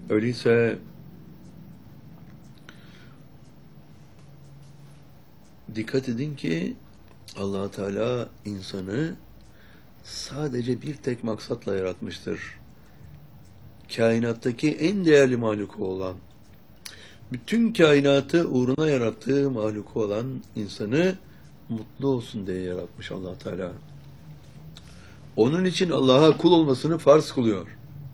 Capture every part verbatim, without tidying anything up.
Öyleyse dikkat edin ki Allah Teala insanı sadece bir tek maksatla yaratmıştır. Kainattaki en değerli mahluku olan, bütün kainatı uğruna yarattığı mahluku olan insanı mutlu olsun diye yaratmış Allah Teala. Onun için Allah'a kul olmasını farz kılıyor.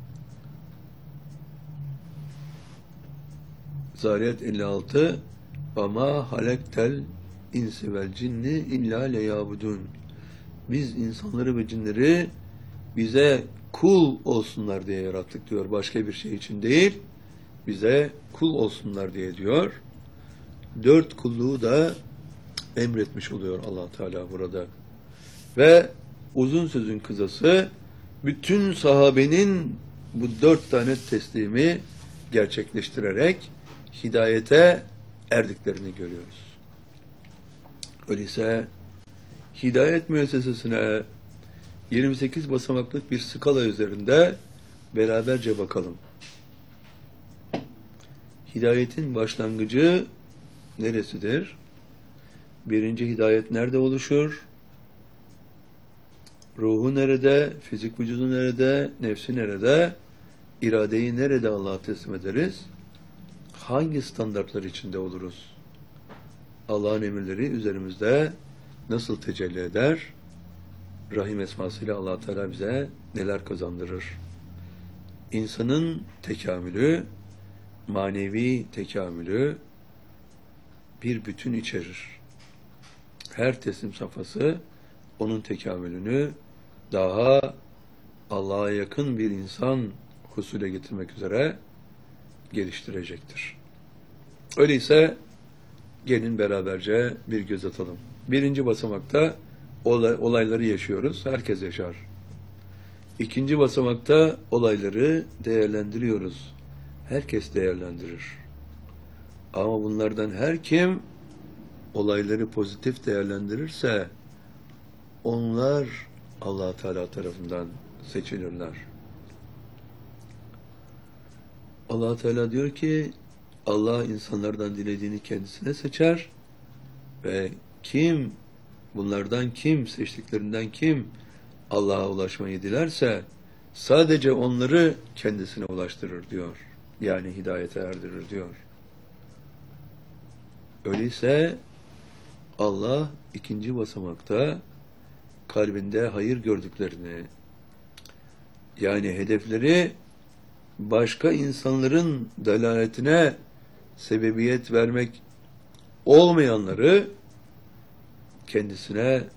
Zariyat elli altı وَمَا halektel insi vel cinni illa leyabudun. Biz insanları ve cinleri bize kul olsunlar diye yarattık diyor. Başka bir şey için değil, bize kul olsunlar diye diyor. Dört kulluğu da emretmiş oluyor Allah Teala burada. Ve uzun sözün kısası, bütün sahabenin bu dört tane teslimi gerçekleştirerek hidayete erdiklerini görüyoruz. Öyleyse hidayet müessesesine yirmi sekiz basamaklık bir skala üzerinde beraberce bakalım. Hidayetin başlangıcı neresidir? Birinci hidayet nerede oluşur? Ruhu nerede? Fizik vücudu nerede? Nefsi nerede? İradeyi nerede Allah'a teslim ederiz? Hangi standartlar içinde oluruz? Allah'ın emirleri üzerimizde nasıl tecelli eder? Rahim esmasıyla Allah Teala bize neler kazandırır? İnsanın tekamülü, manevi tekamülü bir bütün içerir. Her teslim safhası onun tekamülünü daha Allah'a yakın bir insan husule getirmek üzere geliştirecektir. Öyleyse gelin beraberce bir göz atalım. Birinci basamakta olay, olayları yaşıyoruz. Herkes yaşar. İkinci basamakta olayları değerlendiriyoruz. Herkes değerlendirir. Ama bunlardan her kim olayları pozitif değerlendirirse onlar Allah Teala tarafından seçilirler. Allah Teala diyor ki Allah insanlardan dilediğini kendisine seçer ve kim bunlardan kim seçtiklerinden kim Allah'a ulaşmayı dilerse sadece onları kendisine ulaştırır diyor. Yani hidayete erdirir diyor. Öyleyse Allah ikinci basamakta kalbinde hayır gördüklerini, yani hedefleri başka insanların dalaletine sebebiyet vermek olmayanları kendisine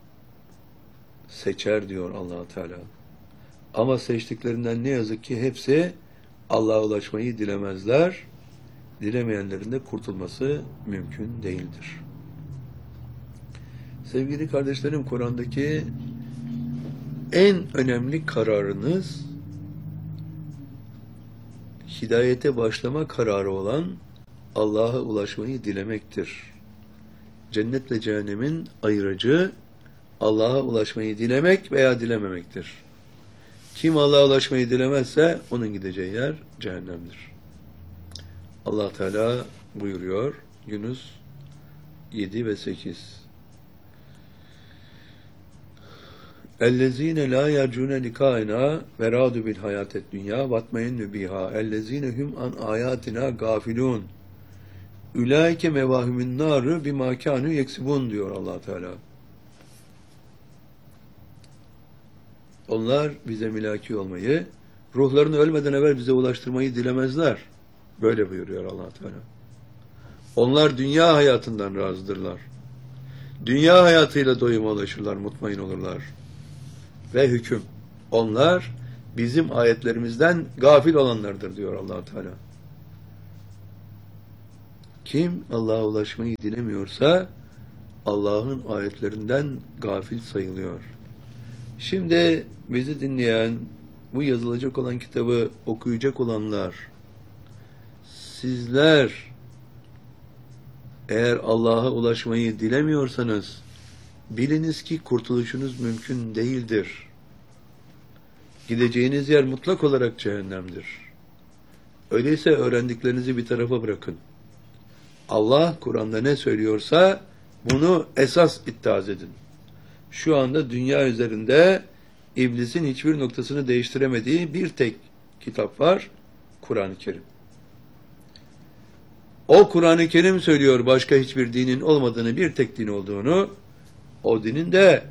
seçer diyor Allah Teala. Ama seçtiklerinden ne yazık ki hepsi Allah'a ulaşmayı dilemezler. Dilemeyenlerin de kurtulması mümkün değildir. Sevgili kardeşlerim, Kur'an'daki en önemli kararınız hidayete başlama kararı olan Allah'a ulaşmayı dilemektir. Cennetle cehennemin ayırıcı Allah'a ulaşmayı dilemek veya dilememektir. Kim Allah'a ulaşmayı dilemezse onun gideceği yer cehennemdir. Allah Teala buyuruyor Yunus yedi ve sekiz. اَلَّذ۪ينَ لَا يَرْجُونَ لِقَائِنَا وَرَادُ بِالْحَيَاةِ الدُّنْيَا وَاتْمَئِنُّ بِهَا اَلَّذ۪ينَ هُمْ عَنْ آيَاتِنَا غَافِلُونَ اُولَٰئِكَ مَوَاهُمُ النَّارُ بِمَا كَانُوا يَكْسِبُونَ diyor Allah Teala. Onlar bize mülaki olmayı, ruhlarını ölmeden evvel bize ulaştırmayı dilemezler. Böyle buyuruyor Allah Teala. Onlar dünya hayatından razıdırlar. Dünya hayatıyla doyuma ulaşırlar, mutmain olurlar. Ve hüküm. Onlar bizim ayetlerimizden gafil olanlardır diyor Allah Teala. Kim Allah'a ulaşmayı dilemiyorsa Allah'ın ayetlerinden gafil sayılıyor. Şimdi bizi dinleyen, bu yazılacak olan kitabı okuyacak olanlar, sizler eğer Allah'a ulaşmayı dilemiyorsanız biliniz ki kurtuluşunuz mümkün değildir. Gideceğiniz yer mutlak olarak cehennemdir. Öyleyse öğrendiklerinizi bir tarafa bırakın. Allah Kur'an'da ne söylüyorsa bunu esas ittihaz edin. Şu anda dünya üzerinde iblisin hiçbir noktasını değiştiremediği bir tek kitap var, Kur'an-ı Kerim. O Kur'an-ı Kerim söylüyor başka hiçbir dinin olmadığını, bir tek din olduğunu. O dinin de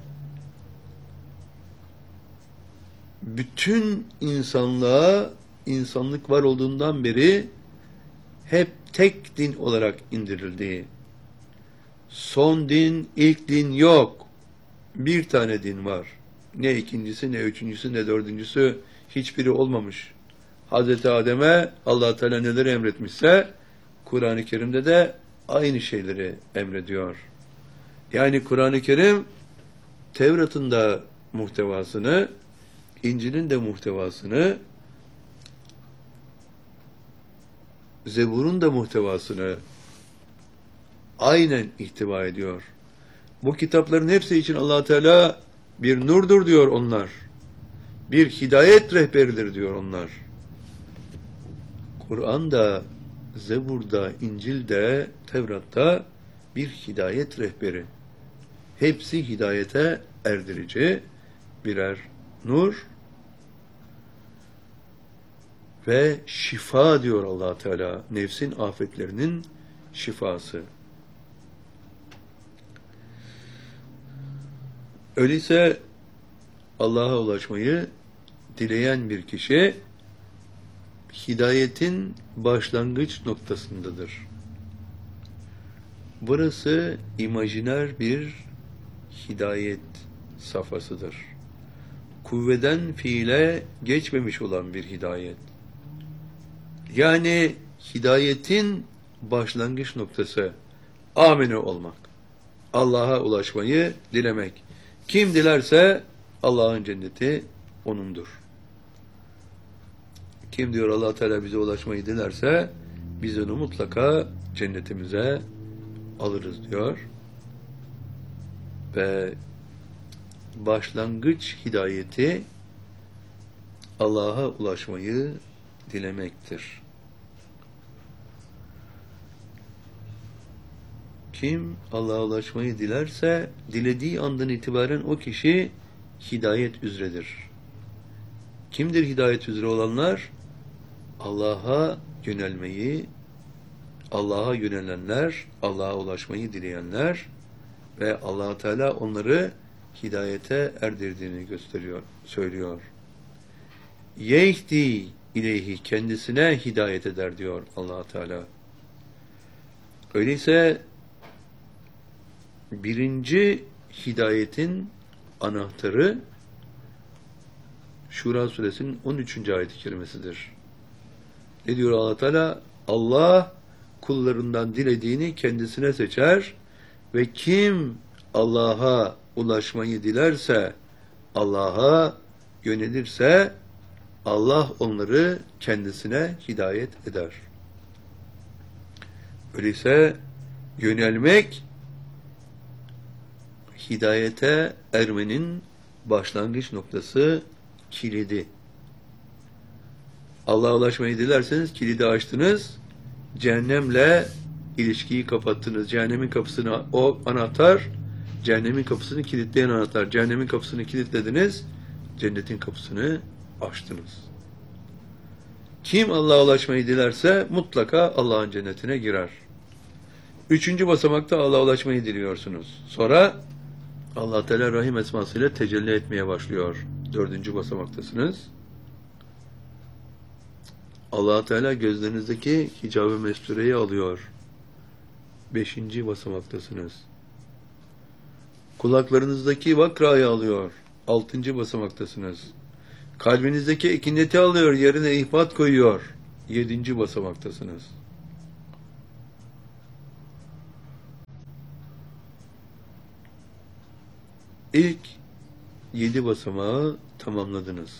bütün insanlığa, insanlık var olduğundan beri hep tek din olarak indirildiği. Son din, ilk din yok. Bir tane din var. Ne ikincisi, ne üçüncüsü, ne dördüncüsü, hiçbiri olmamış. Hazreti Adem'e Allah Teala neler emretmişse, Kur'an-ı Kerim'de de aynı şeyleri emrediyor. Yani Kur'an-ı Kerim, Tevrat'ın da muhtevasını, İncil'in de muhtevasını, Zebur'un da muhtevasını aynen ihtiva ediyor. Bu kitapların hepsi için Allah Teala bir nurdur diyor onlar. Bir hidayet rehberidir diyor onlar. Kur'an'da, Zebur'da, İncil'de, Tevrat'ta bir hidayet rehberi. Hepsi hidayete erdirici birer nur ve şifa diyor Allah Teala. Nefsin afetlerinin şifası. Öyleyse Allah'a ulaşmayı dileyen bir kişi hidayetin başlangıç noktasındadır. Burası imajiner bir hidayet safhasıdır. Kuvveden fiile geçmemiş olan bir hidayet. Yani hidayetin başlangıç noktası amine olmak. Allah'a ulaşmayı dilemek. Kim dilerse Allah'ın cenneti onundur. Kim diyor Allah Teala bize ulaşmayı dilerse biz onu mutlaka cennetimize alırız diyor. Ve başlangıç hidayeti Allah'a ulaşmayı dilemektir. Kim Allah'a ulaşmayı dilerse dilediği andan itibaren o kişi hidayet üzeredir. Kimdir hidayet üzere olanlar? Allah'a yönelmeyi, Allah'a yönelenler, Allah'a ulaşmayı dileyenler ve Allah Teala onları hidayete erdirdiğini gösteriyor, söylüyor. Yehdi ileyhi, kendisine hidayet eder diyor Allah Teala. Öyleyse birinci hidayetin anahtarı Şura suresinin on üçüncü ayet-i kerimesidir. Ne diyor Allah Teala? Allah kullarından dilediğini kendisine seçer ve kim Allah'a ulaşmayı dilerse, Allah'a yönelirse Allah onları kendisine hidayet eder. Öyleyse yönelmek hidayete ermenin başlangıç noktası, kilidi. Allah'a ulaşmayı dilerseniz kilidi açtınız, cehennemle ilişkiyi kapattınız. Cehennemin kapısını o anahtar, cehennemin kapısını kilitleyen anahtar. Cehennemin kapısını kilitlediniz, cennetin kapısını açtınız. Kim Allah'a ulaşmayı dilerse mutlaka Allah'ın cennetine girer. Üçüncü basamakta Allah'a ulaşmayı diliyorsunuz. Sonra Allah Teala Rahim esmasıyla tecelli etmeye başlıyor. Dördüncü basamaktasınız. Allah Teala gözlerinizdeki hicab-ı mestureyi alıyor. Beşinci basamaktasınız. Kulaklarınızdaki vakrayı alıyor. Altıncı basamaktasınız. Kalbinizdeki ekineti alıyor, yerine ihbat koyuyor. Yedinci basamaktasınız. İlk yedi basamağı tamamladınız.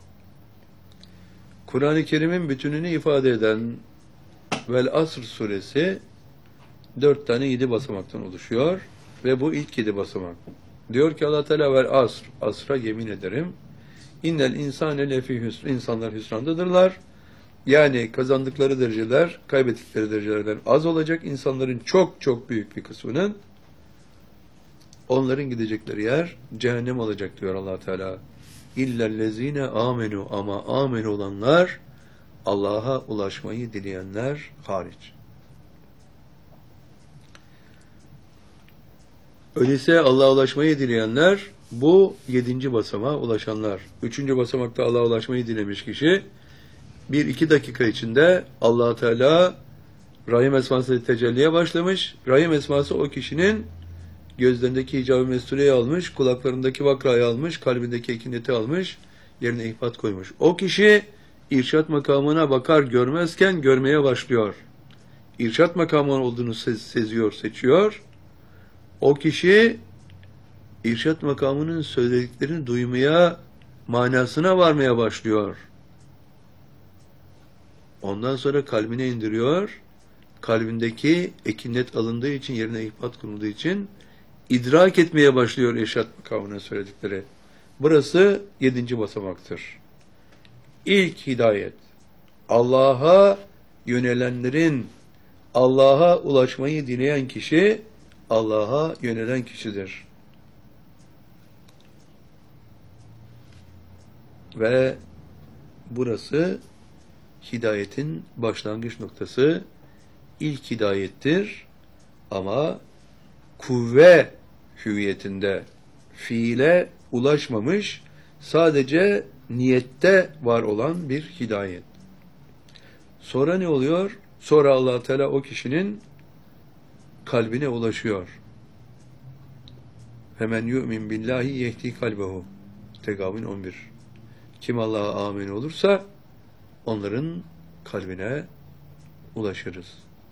Kur'an-ı Kerim'in bütününü ifade eden Vel Asr suresi dört tane yedi basamaktan oluşuyor ve bu ilk yedi basamak. Diyor ki Allah Teala Vel Asr, asra yemin ederim. İnnel insane lefî hüsr, insanlar hüsrandadırlar. Yani kazandıkları dereceler kaybettikleri derecelerden az olacak. İnsanların çok çok büyük bir kısmının onların gidecekleri yer cehennem olacak diyor Allah Teala. İllellezine amenu, ama amen olanlar, Allah'a ulaşmayı dileyenler hariç. Öyleyse Allah'a ulaşmayı dileyenler, bu yedinci basamağa ulaşanlar. Üçüncü basamakta Allah'a ulaşmayı dilemiş kişi, bir iki dakika içinde Allah Teala Rahim esması tecelliye başlamış. Rahim esması o kişinin gözlerindeki hicab-ı mestureyi almış, kulaklarındaki vakrayı almış, kalbindeki ekineti almış, yerine ihbat koymuş. O kişi irşat makamına bakar görmezken görmeye başlıyor. İrşat makamının olduğunu sez, seziyor, seçiyor. O kişi irşat makamının söylediklerini duymaya, manasına varmaya başlıyor. Ondan sonra kalbine indiriyor. Kalbindeki ekinet alındığı için, yerine ihbat konulduğu için idrak etmeye başlıyor irşat makamının söyledikleri. Burası yedinci basamaktır. İlk hidayet, Allah'a yönelenlerin, Allah'a ulaşmayı dileyen kişi, Allah'a yönelen kişidir. Ve burası hidayetin başlangıç noktası, ilk hidayettir ama kuvve hüviyetinde, fiile ulaşmamış, sadece niyette var olan bir hidayet. Sonra ne oluyor? Sonra Allah Teala o kişinin kalbine ulaşıyor. Hemen yu'min billahi yehdi kalbehu. Tegavün on bir. Kim Allah'a amin olursa onların kalbine ulaşırız.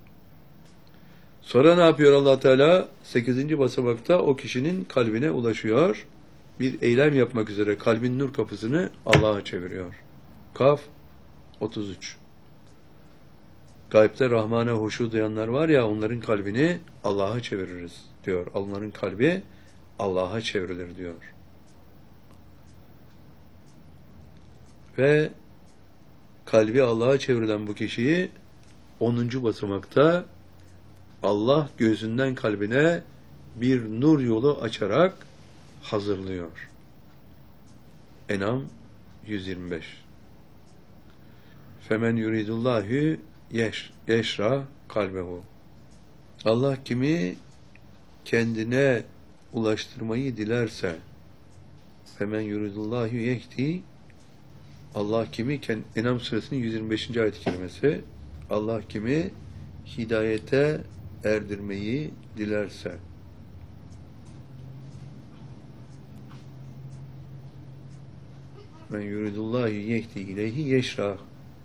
Sonra ne yapıyor Allah Teala? Sekizinci basamakta o kişinin kalbine ulaşıyor. Bir eylem yapmak üzere kalbin nur kapısını Allah'a çeviriyor. Kaf otuz üç. Gaybte Rahman'a huşu duyanlar var ya, onların kalbini Allah'a çeviririz diyor. Onların kalbi Allah'a çevrilir diyor. Ve kalbi Allah'a çevrilen bu kişiyi onuncu basamakta Allah gözünden kalbine bir nur yolu açarak hazırlıyor. En'am yüz yirmi beş. Femen yuridullahu yeş, yeşra kalbehu. Allah kimi kendine ulaştırmayı dilerse, femen yuridullahu yehdi, Allah kimi, En'am suresinin yüz yirmi beşinci ayet-i kerimesi, Allah kimi hidayete erdirmeyi dilerse, men yuridullahu yehdi ileyhi yeşra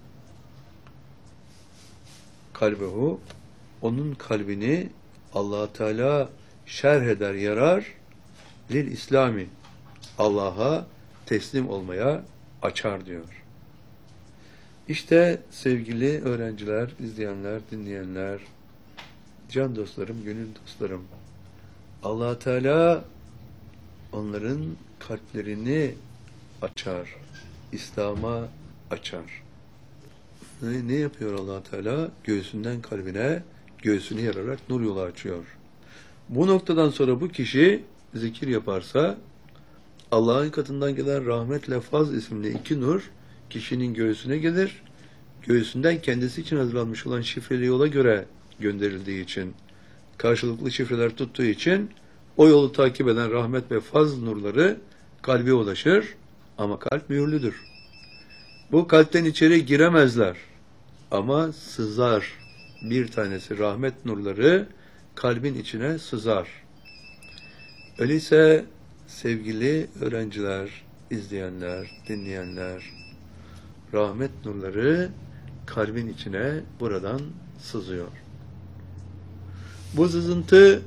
kalbehu, onun kalbini Allah Teala şerh eder, yarar, lil İslami, Allah'a teslim olmaya açar diyor. İşte sevgili öğrenciler, izleyenler, dinleyenler, can dostlarım, gönül dostlarım, Allah Teala onların kalplerini açar, İslam'a açar. Ne, ne yapıyor Allah Teala? Göğsünden kalbine, göğsünü yararak nur yolu açıyor. Bu noktadan sonra bu kişi zikir yaparsa, Allah'ın katından gelen rahmetle faz isimli iki nur kişinin göğsüne gelir. Göğsünden kendisi için hazırlanmış olan şifreli yola göre gönderildiği için, karşılıklı şifreler tuttuğu için o yolu takip eden rahmet ve faz nurları kalbe ulaşır. Ama kalp mühürlüdür. Bu kalpten içeri giremezler. Ama sızar. Bir tanesi rahmet nurları kalbin içine sızar. Öyleyse sevgili öğrenciler, izleyenler, dinleyenler, rahmet nurları kalbin içine buradan sızıyor. Bu sızıntı